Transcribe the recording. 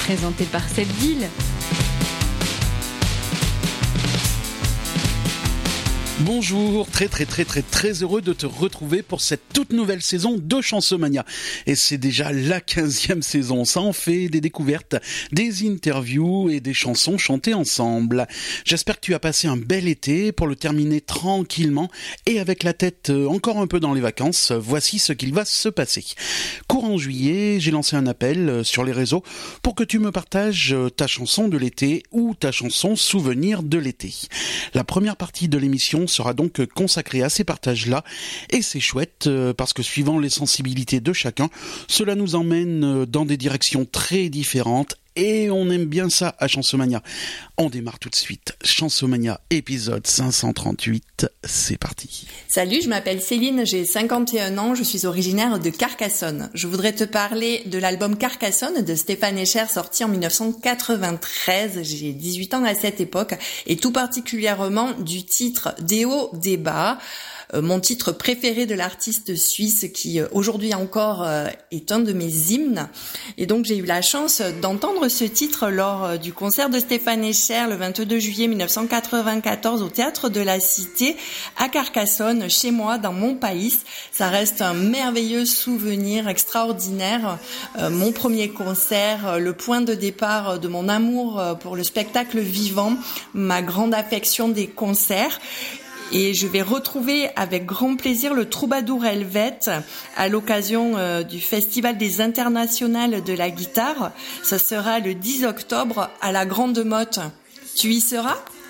présenté par cette ville. Bonjour, très heureux de te retrouver pour cette toute nouvelle saison de Chansomania. Et c'est déjà la 15e saison, ça en fait des découvertes, des interviews et des chansons chantées ensemble. J'espère que tu as passé un bel été pour le terminer tranquillement et avec la tête encore un peu dans les vacances. Voici ce qu'il va se passer. Courant juillet, j'ai lancé un appel sur les réseaux pour que tu me partages ta chanson de l'été ou ta chanson souvenir de l'été. La première partie de l'émission sera donc consacré à ces partages-là et c'est chouette parce que suivant les sensibilités de chacun, cela nous emmène dans des directions très différentes et on aime bien ça à Chansomania. On démarre tout de suite. Chansomania épisode 538, c'est parti. Salut, je m'appelle Céline, j'ai 51 ans, je suis originaire de Carcassonne. Je voudrais te parler de l'album Carcassonne de Stéphane Echer sorti en 1993. J'ai 18 ans à cette époque et tout particulièrement du titre Des hauts, des bas. Mon titre préféré de l'artiste suisse qui aujourd'hui encore est un de mes hymnes. Et donc j'ai eu la chance d'entendre ce titre lors du concert de Stéphane Echer le 22 juillet 1994 au Théâtre de la Cité à Carcassonne, chez moi, dans mon pays. Ça reste un merveilleux souvenir extraordinaire. Mon premier concert, le point de départ de mon amour pour le spectacle vivant, ma grande affection des concerts. Et je vais retrouver avec grand plaisir le Troubadour Helvète à l'occasion du Festival des Internationales de la guitare. Ça sera le 10 octobre à la Grande Motte. Tu y seras ?